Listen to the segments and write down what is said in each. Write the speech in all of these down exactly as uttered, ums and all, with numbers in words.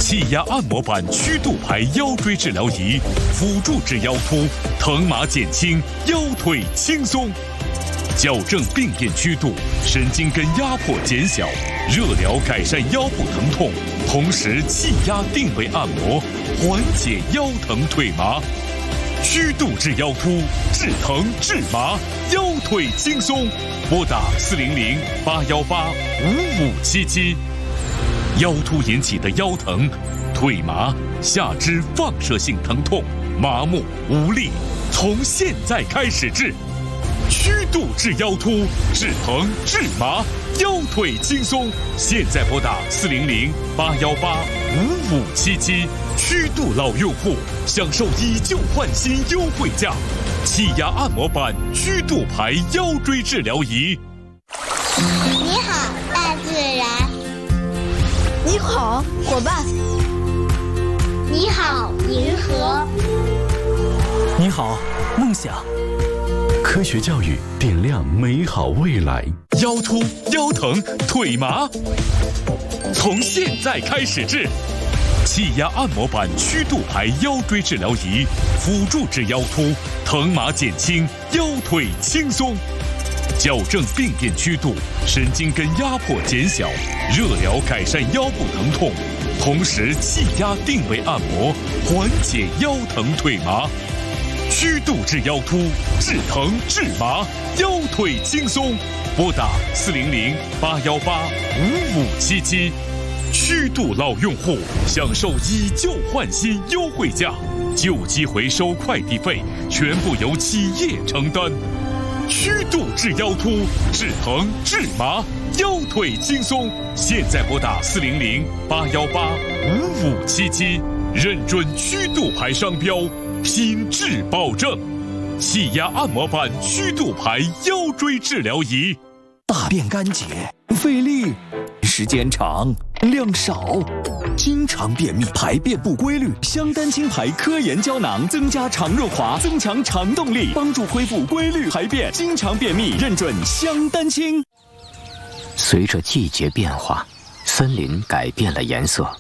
气压按摩板曲度牌腰椎治疗仪，辅助治腰突，疼麻减轻，腰腿轻松。矫正病变曲度，神经根压迫减小，热疗改善腰部疼痛，同时气压定位按摩，缓解腰疼腿麻。曲度治腰突，治疼治麻，腰腿轻松。拨打四零零八幺八五五七七。腰突引起的腰疼、腿麻、下肢放射性疼痛、麻木无力，从现在开始治。曲度治腰突，治疼治麻，腰腿轻松。现在拨打四零零八幺八五五七七。曲度老用户享受以旧换新优惠价，气压按摩板曲度牌腰椎治疗仪。 你好，大自然。 你好，伙伴。 你好，银河。 你好，梦想。 科学教育点亮美好未来。 腰突、腰疼、腿麻，从现在开始治。气压按摩板曲度牌腰椎治疗仪，辅助治腰突，疼麻减轻，腰腿轻松。矫正病变曲度，神经根压迫减小，热疗改善腰部疼痛，同时气压定位按摩，缓解腰疼腿麻。曲度治腰突，治疼治麻，腰腿轻松。拨打四零零八幺八五五七七。曲度老用户享受以旧换新优惠价，旧机回收快递费全部由企业承担。曲度治腰突，治疼治麻，腰腿轻松。现在拨打四零零八幺八五五七七，认准曲度牌商标，品质保证。气压按摩板曲度牌腰椎治疗仪。 大便干结，费力，时间长，量少，经常便秘，排便不规律。香丹清牌科研胶囊增加肠润滑，增强肠动力，帮助恢复规律排便。经常便秘，认准香丹清。 随着季节变化，森林改变了颜色。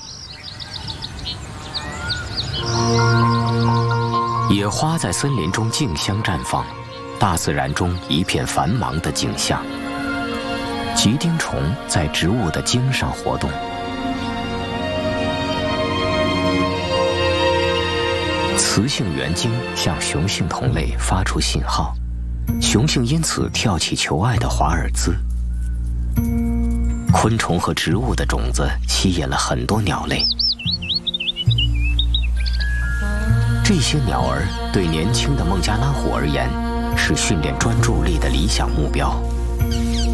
野花在森林中竞相绽放，大自然中一片繁忙的景象。吉丁虫在植物的茎上活动，雌性园茎向雄性同类发出信号，雄性因此跳起求爱的华尔兹。昆虫和植物的种子吸引了很多鸟类，这些鸟儿对年轻的孟加拉虎而言是训练专注力的理想目标。